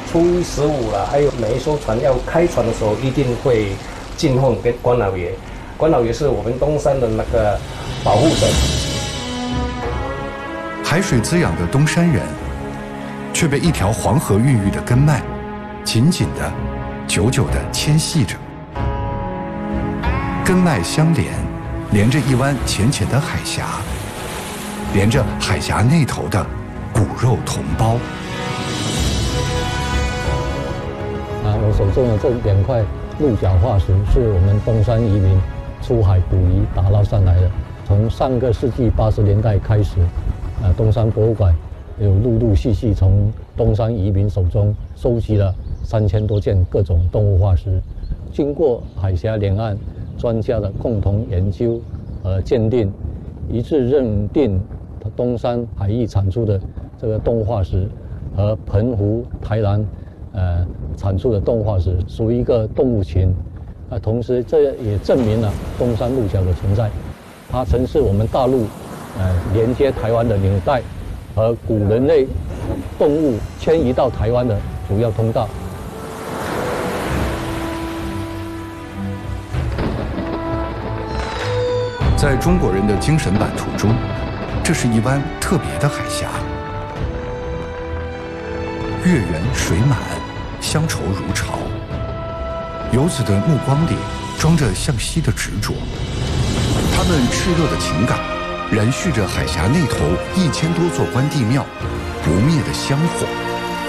初一十五啦，还有每一艘船要开船的时候，一定会进奉给关老爷。关老爷是我们东山的那个保护神。 海水滋养的东山人，却被一条黄河孕育的根脉紧紧的、久久的牵系着。根脉相连，连着一湾浅浅的海峡，连着海峡那头的骨肉同胞。 我手中的这2块鹿角化石是我们东山移民出海捕鱼打捞上来的。从上个世纪80年代开始，东山博物馆有陆续从东山移民手中收集了3000多件各种动物化石。经过海峡两岸专家的共同研究和鉴定，一致认定东山海域产出的这个动物化石和澎湖、台南产出的动物化石属于一个动物群。同时这也证明了东山鹿角的存在，它曾是我们大陆连接台湾的纽带和古人类动物迁移到台湾的主要通道。 在中国人的精神版图中，这是一湾特别的海峡，月圆水满，乡愁如潮。游子的目光里装着向西的执着，他们炽热的情感燃续着海峡那头1000多座关帝庙不灭的香火。